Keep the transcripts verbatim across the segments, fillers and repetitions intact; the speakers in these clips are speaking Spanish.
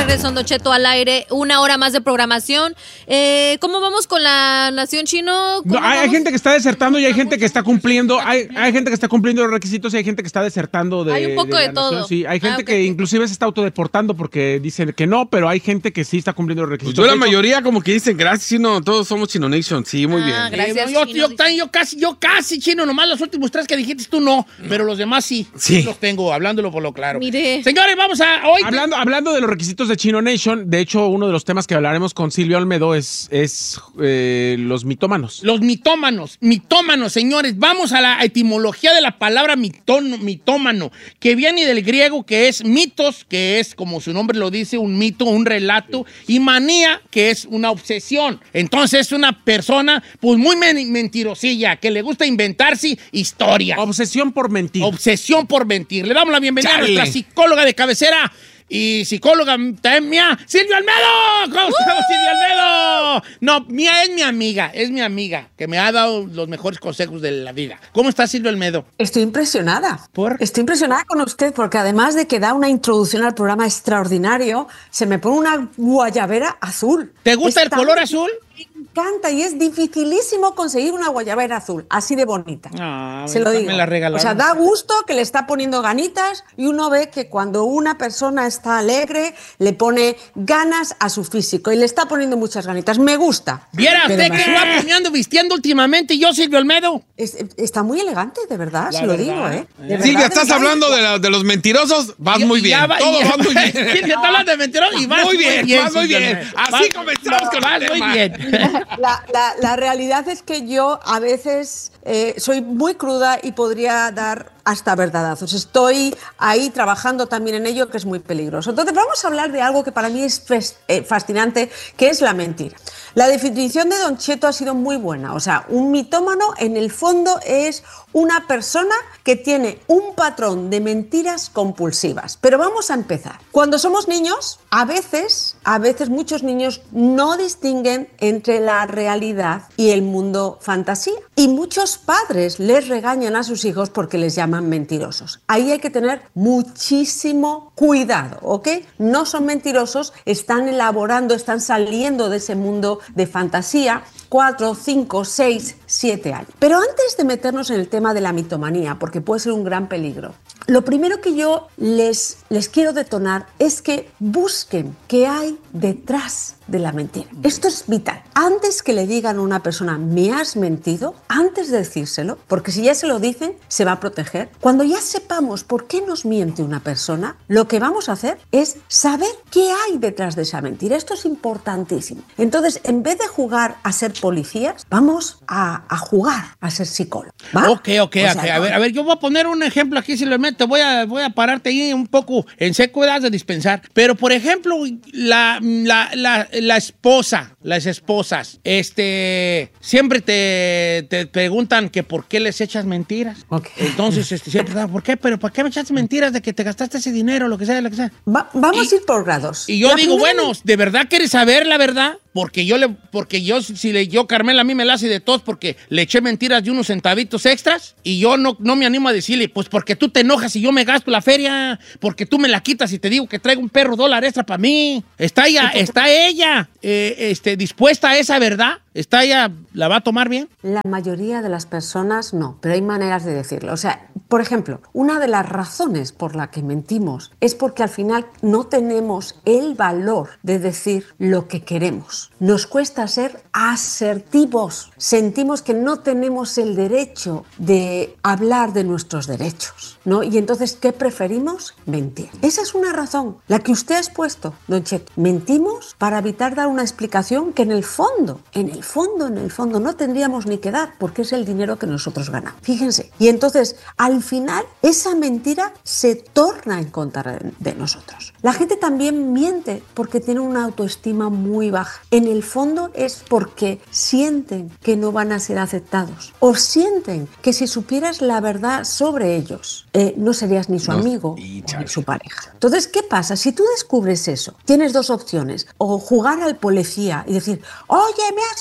tardes, son Don Cheto al aire, una hora más de programación. Eh, ¿Cómo vamos con la Nación Chino? No, hay, hay gente que está desertando y hay gente que está cumpliendo, hay, hay gente que está cumpliendo los requisitos y hay gente que está desertando de Hay un poco de, de la todo. nación. Sí, hay gente Ah, okay. que inclusive se está autodeportando porque dicen que no, pero hay gente que sí está cumpliendo los Pues requisitos. yo la De hecho, mayoría como que dicen, gracias, Chino, todos somos Chino Nation. Sí, muy Ah, bien. gracias, Eh, yo, Chino. yo, yo, yo casi, yo casi, Chino, nomás los últimos tres que dijiste tú no, pero los demás sí. Sí. Los tengo, hablándolo por lo claro. Mire. Señores, vamos a hoy. Hablando, hablando de los requisitos de Chino Nation, de hecho, uno de los temas que hablaremos con Silvia Olmedo es, es eh, los mitómanos. Los mitómanos, mitómanos, señores. Vamos a la etimología de la palabra mitón, mitómano, que viene del griego, que es mitos, que es, como su nombre lo dice, un mito, un relato, y manía, que es una obsesión. Entonces es una persona, pues, muy men- mentirosilla, que le gusta inventarse historias. Obsesión por mentir. Obsesión por mentir. Le damos la bienvenida Chale. a nuestra psicóloga de cabecera y psicóloga también mía, Silvia Olmedo. ¿Cómo estamos, Silvia Olmedo? No, mía es mi amiga, es mi amiga, que me ha dado los mejores consejos de la vida. ¿Cómo está, Silvia Olmedo? Estoy impresionada. ¿Por? Estoy impresionada con usted porque además de que da una introducción al programa extraordinario, se me pone una guayabera azul. ¿Te gusta el Está- color azul? Me encanta y es dificilísimo conseguir una guayabera azul, así de bonita. Ah, Se lo me digo. la regalaron. O sea, da gusto que le está poniendo ganitas y uno ve que cuando una persona está alegre, le pone ganas a su físico y le está poniendo muchas ganitas. Me gusta. Viera Pero usted me- que se va poniendo vistiendo últimamente y yo, Silvia Olmedo. Es- está muy elegante, de verdad, La se lo verdad. digo, ¿eh? De Silvia, verdad, de estás verdad. hablando de, la- de los mentirosos, vas Y- muy y bien. ya va- Todo y ya- va muy bien. Silvia, está hablando de mentirosos y vas Muy bien, vas muy Silvia bien. Olmedo. Así Vas- comenzamos con vas el muy tema. bien. La, la- la realidad es que yo a veces eh, soy muy cruda y podría dar hasta verdadazos. Estoy ahí trabajando también en ello, que es muy peligroso. Entonces vamos a hablar de algo que para mí es fes- eh, fascinante, que es la mentira. La definición de Don Cheto ha sido muy buena. O sea, un mitómano en el fondo es una persona que tiene un patrón de mentiras compulsivas. Pero vamos a empezar. Cuando somos niños, a veces, a veces muchos niños no distinguen entre la realidad y el mundo fantasía. Y muchos padres les regañan a sus hijos porque les llaman mentirosos. Ahí hay que tener muchísimo cuidado, ¿ok? No son mentirosos, están elaborando, están saliendo de ese mundo de fantasía cuatro, cinco, seis, siete años. Pero antes de meternos en el tema de la mitomanía, porque puede ser un gran peligro, lo primero que yo les, les quiero detonar es que busquen qué hay detrás de la mentira. Esto es vital. Antes que le digan a una persona, me has mentido, antes de decírselo, porque si ya se lo dicen, se va a proteger. Cuando ya sepamos por qué nos miente una persona, lo que vamos a hacer es saber qué hay detrás de esa mentira. Esto es importantísimo. Entonces, en vez de jugar a ser policías, vamos a, a jugar a ser psicólogos. ¿Va? Ok, ok, O sea, ok. A ver, a ver, yo voy a poner un ejemplo aquí, si lo meto, voy a, voy a pararte ahí un poco en seco, edad de dispensar. Pero, por ejemplo, la, la, la, la esposa, las esposas, este, siempre te, te preguntan que por qué les echas mentiras. Ok. Entonces, este, siempre, ¿por qué? ¿Pero por qué me echaste mentiras de que te gastaste ese dinero, lo que sea, lo que sea? Va- vamos Y- a ir por grados. Y yo La digo, primera- bueno, ¿de verdad quieres saber la verdad? Porque yo le, porque yo, si le, yo, Carmela, a mí me la hace de tos porque le eché mentiras de unos centavitos extras y yo no, no me animo a decirle, pues porque tú te enojas y yo me gasto la feria, porque tú me la quitas y te digo que traigo un perro dólar extra para mí. Está ella, está ella eh, este, dispuesta a esa verdad, está ella, ¿la va a tomar bien? La mayoría de las personas no, pero hay maneras de decirlo. O sea, por ejemplo, una de las razones por la que mentimos es porque al final no tenemos el valor de decir lo que queremos. Nos cuesta ser asertivos. Sentimos que no tenemos el derecho de hablar de nuestros derechos, ¿no? Y entonces, ¿qué preferimos? Mentir. Esa es una razón, la que usted ha expuesto, Don Cheto. Mentimos para evitar dar una explicación que en el fondo, en el fondo, en el fondo no tendríamos ni que dar porque es el dinero que nosotros ganamos. Fíjense. Y entonces, al final, esa mentira se torna en contra de, de nosotros. La gente también miente porque tiene una autoestima muy baja. En el fondo es porque sienten que no van a ser aceptados o sienten que si supieras la verdad sobre ellos, eh, no serías ni su No, amigo y o ni su pareja. Entonces, ¿qué pasa? Si tú descubres eso, tienes dos opciones. O jugar al policía y decir, oye, me has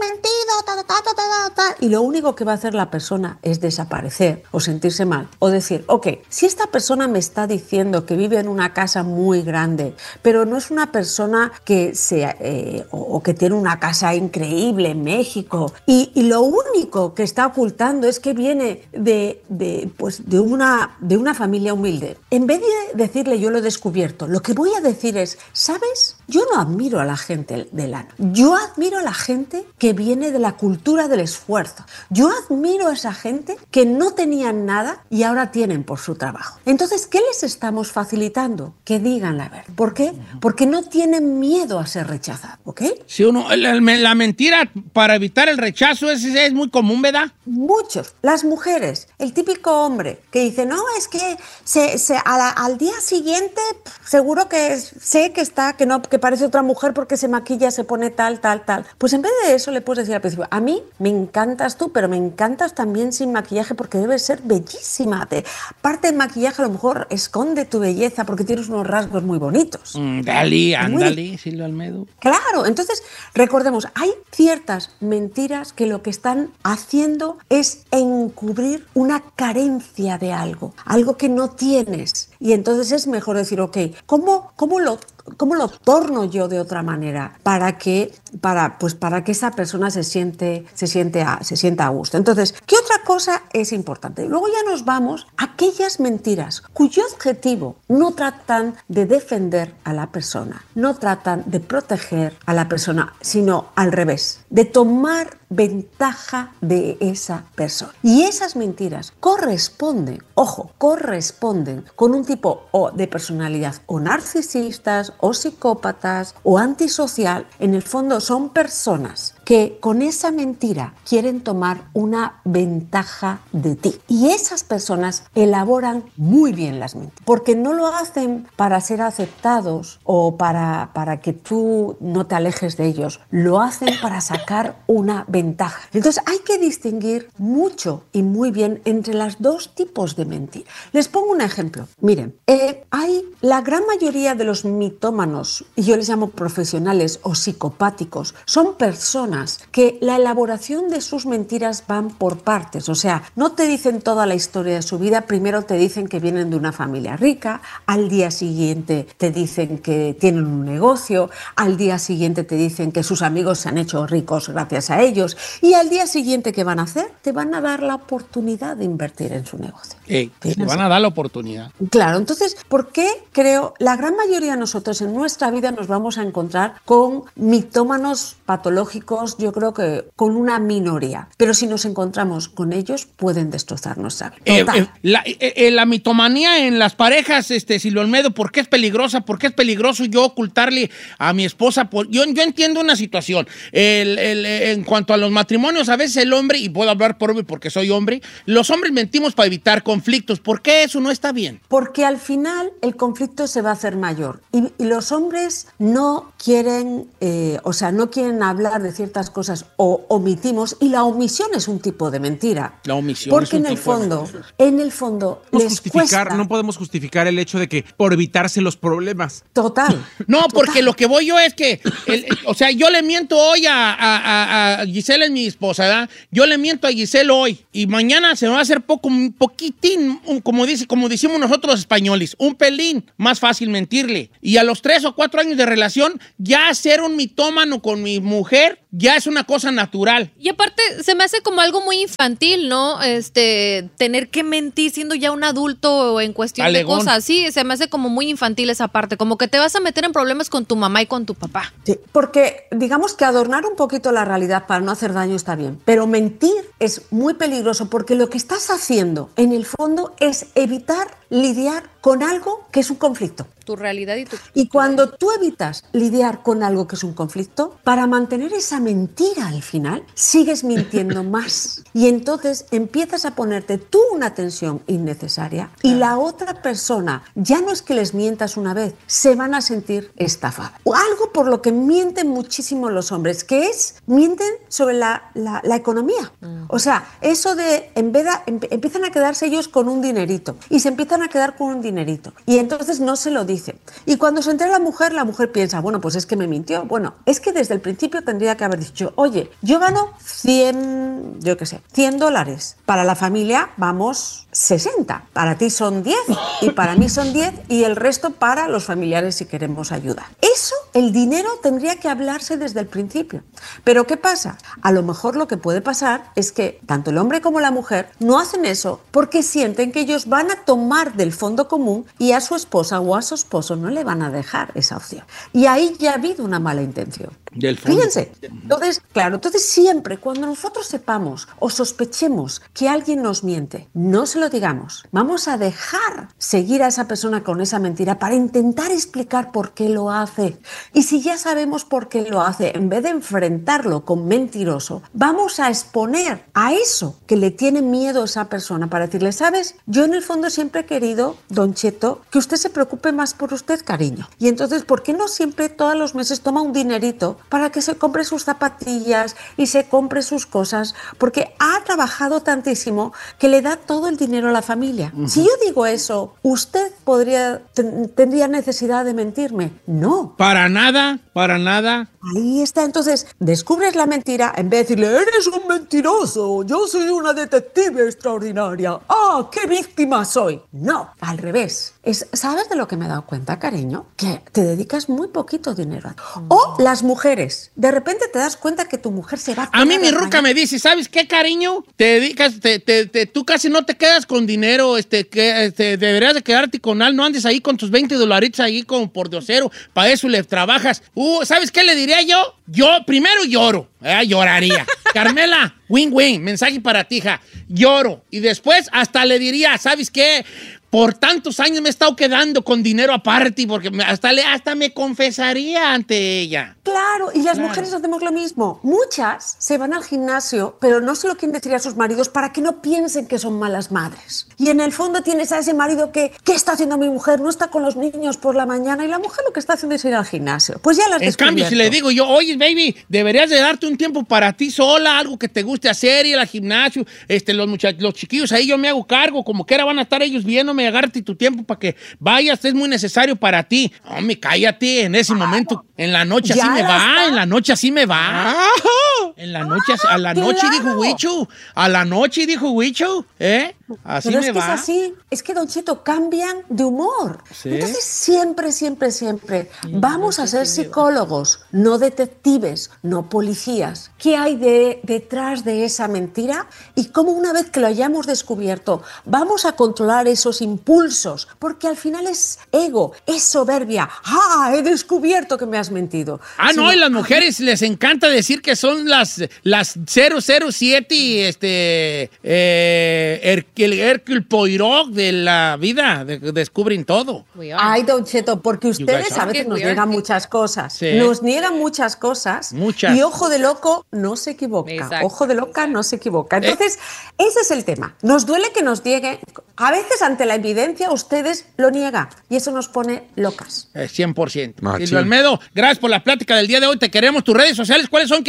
mentido, ta, ta, ta, ta, ta, ta. Y lo único que va a hacer la persona es desaparecer o sentirse mal o decir, ok, si esta persona me está diciendo que vive en una casa muy grande, pero no es una persona que sea eh, o, o que tiene una casa increíble en México y, y lo único que está ocultando es que viene de, de, pues, de, una, de una familia humilde. En vez de decirle yo lo he descubierto, lo que voy a decir es, ¿sabes? Yo no admiro a la gente de lana. Yo admiro a la gente que viene de la cultura del esfuerzo. Yo admiro a esa gente que no tenían nada y ahora tienen por su trabajo. Entonces, ¿qué les estamos facilitando? Que digan la verdad. ¿Por qué? Porque no tienen miedo a ser rechazados, ¿ok? Si uno, la, la mentira para evitar el rechazo es, es muy común, ¿verdad? Muchos. Las mujeres, el típico hombre que dice, no, es que se, se, a la, al día siguiente seguro que sé que está, que no, que parece otra mujer porque se maquilla, se pone tal, tal, tal. Pues en vez de eso le puedes decir al principio, a mí me encantas tú, pero me encantas también sin maquillaje porque debes ser bellísima. Te, aparte del maquillaje a lo mejor esconde tu belleza porque tienes unos rasgos muy bonitos. Mm, dale, ándale, Silvio Almedo. Claro, entonces recordemos, hay ciertas mentiras que lo que están haciendo es encubrir una carencia de algo, algo que no tienes. Y entonces es mejor decir, ok, ¿cómo, cómo lo ¿Cómo lo torno yo de otra manera para que, para, pues para que esa persona se siente, se siente a, se sienta a gusto? Entonces, ¿qué otra cosa es importante? Luego ya nos vamos a aquellas mentiras cuyo objetivo no tratan de defender a la persona, no tratan de proteger a la persona, sino al revés, de tomar ventaja de esa persona. Y esas mentiras corresponden, ojo, corresponden con un tipo o de personalidad o narcisistas o psicópatas o antisocial. En el fondo son personas que con esa mentira quieren tomar una ventaja de ti. Y esas personas elaboran muy bien las mentiras, porque no lo hacen para ser aceptados o para, para que tú no te alejes de ellos, lo hacen para sacar una ventaja. Entonces hay que distinguir mucho y muy bien entre los dos tipos de mentiras. Les pongo un ejemplo. Miren, eh, hay la gran mayoría de los mitómanos, y yo les llamo profesionales o psicopáticos, son personas que la elaboración de sus mentiras van por partes, o sea, no te dicen toda la historia de su vida, primero te dicen que vienen de una familia rica, al día siguiente te dicen que tienen un negocio, al día siguiente te dicen que sus amigos se han hecho ricos gracias a ellos, y al día siguiente, ¿qué van a hacer? Te van a dar la oportunidad de invertir en su negocio. Hey, te van a dar la oportunidad. Claro, entonces, ¿por qué creo? La gran mayoría de nosotros en nuestra vida nos vamos a encontrar con mitómanos patológicos, yo creo que con una minoría, pero si nos encontramos con ellos pueden destrozar nuestra vida. Eh, eh, la, eh, eh, la mitomanía en las parejas, este, Silvio Almedo, ¿por qué es peligrosa? ¿Por qué es peligroso yo ocultarle a mi esposa? Por, yo, yo entiendo una situación. El, el, en cuanto a los matrimonios, a veces el hombre, y puedo hablar por mí porque soy hombre, los hombres mentimos para evitar conflictos. ¿Por qué eso no está bien? Porque al final el conflicto se va a hacer mayor y, y los hombres no quieren, eh, o sea, no quieren hablar de ciertas cosas o omitimos, y la omisión es un tipo de mentira. La omisión porque es un en el tipo fondo, de... en el fondo No, les justificar, cuesta. no podemos justificar el hecho de que por evitarse los problemas. Total. No, total. porque lo que voy yo es que, el, el, o sea, yo le miento hoy a, a, a Giselle, es mi esposa, ¿verdad? Yo le miento a Giselle hoy y mañana se me va a hacer poco, un poquitín, un, como, dice, como decimos nosotros los españoles, un pelín más fácil mentirle. Y a los tres o cuatro años de relación, ya ser un mitómano con mi mujer ya es una cosa natural. Y aparte, se me hace como algo muy infantil, ¿no? Este, tener que mentir siendo ya un adulto en cuestión Alegón. de cosas. Sí, se me hace como muy infantil esa parte. Como que te vas a meter en problemas con tu mamá y con tu papá. Sí, porque digamos que adornar un poquito la realidad para no hacer daño está bien, pero mentir es muy peligroso porque lo que estás haciendo en el fondo es evitar lidiar con algo que es un conflicto. Tu realidad y tu... Y cuando tú evitas lidiar con algo que es un conflicto, para mantener esa mentira al final, sigues mintiendo más. Y entonces empiezas a ponerte tú una tensión innecesaria y la otra persona, ya no es que les mientas una vez, se van a sentir estafadas. O algo por lo que mienten muchísimo los hombres, que es, mienten sobre la, la, la economía. O sea, eso de, en vez de, em, empiezan a quedarse ellos con un dinerito y se empiezan van a quedar con un dinerito. Y entonces no se lo dice. Y cuando se entera la mujer, la mujer piensa, bueno, pues es que me mintió. Bueno, es que desde el principio tendría que haber dicho, oye, yo gano cien, yo qué sé, cien dólares. Para la familia vamos sesenta. Para ti son diez y para mí son diez y el resto para los familiares si queremos ayuda. Eso, el dinero tendría que hablarse desde el principio. Pero ¿qué pasa? A lo mejor lo que puede pasar es que tanto el hombre como la mujer no hacen eso porque sienten que ellos van a tomar del fondo común y a su esposa o a su esposo no le van a dejar esa opción. Y ahí ya ha habido una mala intención. Del fondo. Fíjense, entonces, claro, entonces siempre cuando nosotros sepamos o sospechemos que alguien nos miente, no se lo digamos. Vamos a dejar seguir a esa persona con esa mentira para intentar explicar por qué lo hace. Y si ya sabemos por qué lo hace, en vez de enfrentarlo con mentiroso, vamos a exponer a eso que le tiene miedo a esa persona para decirle, ¿sabes? Yo en el fondo siempre he querido, Don Cheto, que usted se preocupe más por usted, cariño. Y entonces, ¿por qué no siempre todos los meses toma un dinerito para que se compre sus zapatillas y se compre sus cosas? Porque ha trabajado tantísimo que le da todo el dinero a la familia. Uh-huh. Si yo digo eso, ¿usted podría ten, tendría necesidad de mentirme? No. Para nada, para nada. Ahí está. Entonces, descubres la mentira en vez de decirle, eres un mentiroso, yo soy una detective extraordinaria. ¡Ah, qué víctima soy! No, al revés. Es, ¿sabes de lo que me he dado cuenta, cariño? Que te dedicas muy poquito dinero a ti. O las mujeres. De repente te das cuenta que tu mujer se va a... A mí mi ruca me dice, ¿sabes qué, cariño? Te dedicas, te, te, te, tú casi no te quedas con dinero, este, que este, deberías de quedarte con algo, no andes ahí con tus veinte dolaritos ahí como por diosero, para eso le trabajas. Uh, ¿sabes qué le diría yo? Yo primero lloro, eh, lloraría. Carmela, win-win, mensaje para ti, hija. Lloro. Y después hasta le diría, ¿sabes qué? Por tantos años me he estado quedando con dinero aparte porque hasta, le, hasta me confesaría ante ella. Claro, y las claro. mujeres hacemos lo mismo. Muchas se van al gimnasio, pero no se lo quieren decir a sus maridos para que no piensen que son malas madres. Y en el fondo tienes a ese marido que, ¿qué está haciendo mi mujer? No está con los niños por la mañana y la mujer lo que está haciendo es ir al gimnasio. Pues ya las has En cambio, si le digo yo, oye, baby, deberías de darte un tiempo para ti sola, algo que te guste hacer, ir al gimnasio, este, los muchachos, los chiquillos ahí yo me hago cargo, como quiera van a estar ellos viéndome, agárrate tu tiempo para que vayas, es muy necesario para ti. Hombre, cállate, en ese momento, en la noche así me va, está. en la noche así me va. En la noche, a la noche claro. dijo Huicho, a la noche dijo Huicho, ¿eh? Así Pero me es que va. es así, es que, Don Cheto, cambian de humor. ¿Sí? Entonces, siempre, siempre, siempre vamos a ser psicólogos, no detectives, no policías. ¿Qué hay de, detrás de esa mentira? Y cómo una vez que lo hayamos descubierto, vamos a controlar esos impulsos, porque al final es ego, es soberbia. ¡Ah, he descubierto que me has mentido! Ah, Si no, no, y las mujeres les encanta decir que son las, las cero cero siete y este, eh, er, el Hercule Poirot de la vida, de, descubren todo. Ay, Don Cheto, porque ustedes guys a veces nos niegan muchas cosas. Sí. Nos niegan muchas cosas. Muchas. Y ojo de loco no se equivoca. Exacto. Ojo de loca no se equivoca. Entonces, eh. ese es el tema. Nos duele que nos nieguen. A veces ante la evidencia ustedes lo niegan. Y eso nos pone locas. Eh, cien por ciento. Machín. Silvio Almedo, gracias por la plática del día de hoy. Te queremos. Tus redes sociales, ¿cuáles son?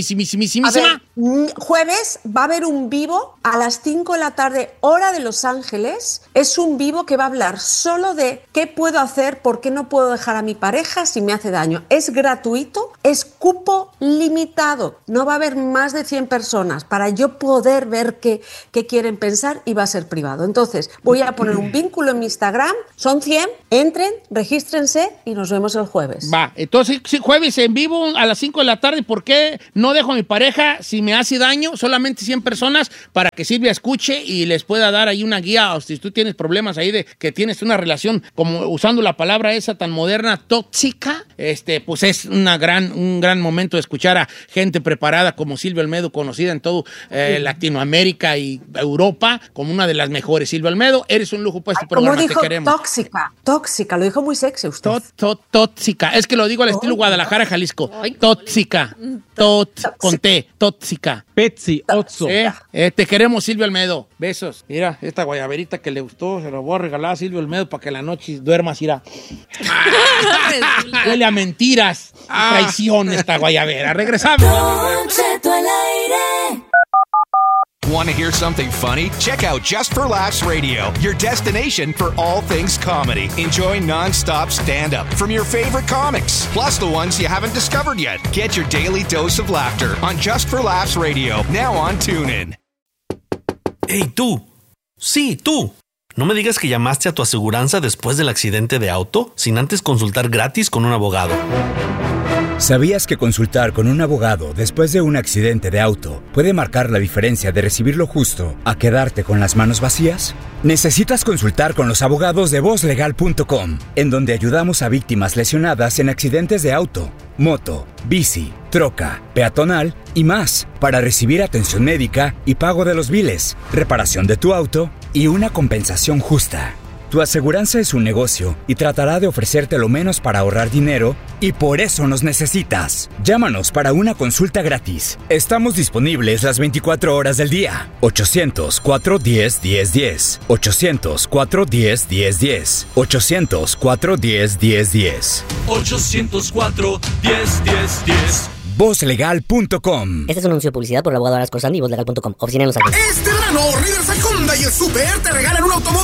A ver, mm, jueves va a haber un vivo a las cinco de la tarde, hora de Los Ángeles. Es un vivo que va a hablar solo de qué puedo hacer, por qué no puedo dejar a mi pareja si me hace daño. Es gratuito, es cupo limitado. No va a haber más de cien personas para yo poder ver qué, qué quieren pensar y va a ser privado. Entonces, voy a poner un vínculo en mi Instagram. Son cien, entren, regístrense y nos vemos el jueves. Va, entonces sí, jueves en vivo a las cinco de la tarde. ¿Por qué no dejo a mi pareja si me hace daño? Solamente cien personas para que Silvia escuche y les pueda dar ahí una guía. O si tú tienes problemas ahí de que tienes una relación, como usando la palabra esa tan moderna, tóxica, este, pues es una gran, un gran momento de escuchar a gente preparada como Silvia Almedo, conocida en todo eh, Latinoamérica y Europa como una de las mejores. Silvia Almedo, eres un lujo para este Ay, como programa, dijo, te queremos. tóxica, tóxica, lo dijo muy sexy usted. Tó- tó- Tóxica. Es que lo digo al estilo Oh, Guadalajara, Jalisco. Ay, Tóxica. Tot, con T. Tóxica. Petsy, Otso. Eh, eh, te queremos, Silvio Almedo. Besos. Mira, esta guayaberita que le gustó, se lo voy a regalar a Silvio Almedo para que la noche duermas, irá. Huele a mentiras y traición esta guayabera. Regresamos. Don Cheto al aire. Want to hear something funny? Check out Just for Laughs Radio, your destination for all things comedy. Enjoy non-stop stand-up from your favorite comics, plus the ones you haven't discovered yet. Get your daily dose of laughter on Just for Laughs Radio, now on TuneIn. Hey, tú. Sí, tú. No me digas que llamaste a tu aseguranza después del accidente de auto sin antes consultar gratis con un abogado. ¿Sabías que consultar con un abogado después de un accidente de auto puede marcar la diferencia de recibir lo justo a quedarte con las manos vacías? Necesitas consultar con los abogados de voz legal punto com, en donde ayudamos a víctimas lesionadas en accidentes de auto, moto, bici, troca, peatonal y más, para recibir atención médica y pago de los biles, reparación de tu auto y una compensación justa. Tu aseguranza es un negocio y tratará de ofrecerte lo menos para ahorrar dinero, y por eso nos necesitas. Llámanos para una consulta gratis. Estamos disponibles las veinticuatro horas del día. ochocientos, cuatro diez, diez diez. ochocientos, cuatro diez, diez diez. ochocientos, cuatro diez, diez diez. ochocientos cuatro, diez, diez, diez. voz legal punto com. Este es un anuncio de publicidad por el abogado Aras Corsani y voz legal punto com. Oficina en Los Ángeles. Este verano, Riverside Honda y el Super te regalan un automóvil